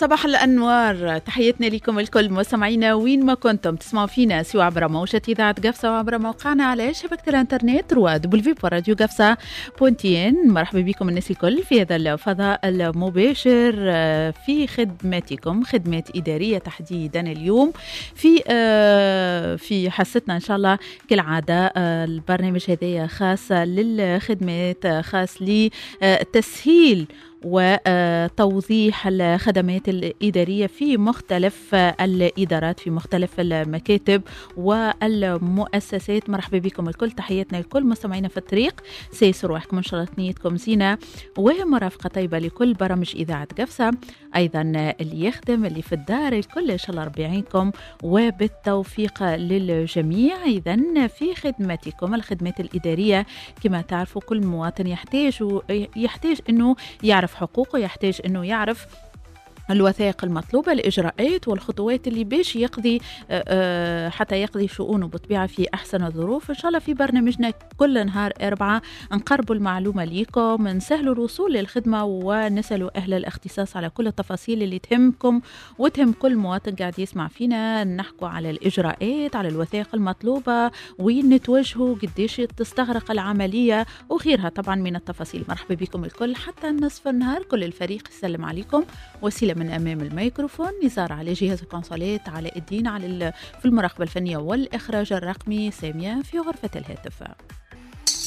صباح الأنوار، تحياتنا لكم الكل مستمعينا وين ما كنتم تسمعوا فينا، سواء عبر موجة إذاعة قفصة وعبر موقعنا على شبكة الإنترنت www.radio قفصة.in. مرحبا بكم الناس الكل في هذا الفضاء المباشر في خدمتكم، خدمات إدارية تحديدا اليوم في حصتنا إن شاء الله كالعادة. البرنامج هذا خاص للخدمات، خاص لتسهيل وتوضيح الخدمات الإدارية في مختلف الإدارات، في مختلف المكاتب والمؤسسات. مرحبا بكم الكل، تحياتنا الكل مستمعينا في الطريق، سيسر روحكم إن شاء الله، نيتكم زينة ومرافقة طيبة لكل برامج إذاعة قفصة. أيضا اللي يخدم، اللي في الدار، الكل إن شاء الله ربي يعينكم وبالتوفيق للجميع. إذن في خدمتكم الخدمات الإدارية كما تعرفوا كل مواطن يحتاج أنه يعرف حقوقه، يحتاج أنه يعرف الوثائق المطلوبة، الإجراءات والخطوات اللي باش يقضي حتى يقضي شؤونه بطبيعة في أحسن الظروف. إن شاء الله في برنامجنا كل نهار 4 نقربوا المعلومة ليكم، نسهلوا الوصول للخدمة ونسألوا أهل الاختصاص على كل التفاصيل اللي تهمكم وتهم كل مواطن قاعد يسمع فينا. نحكوا على الإجراءات، على الوثائق المطلوبة، وين نتوجهوا، قديش تستغرق العملية وغيرها طبعا من التفاصيل. مرحبا بكم الكل حتى نصف النهار. كل الفريق يسلم عليكم. وسيلة من أمام الميكروفون نزار على جهاز الكونسولات، على الدين في المراقبة الفنية والإخراج الرقمي، سامية في غرفة الهاتف.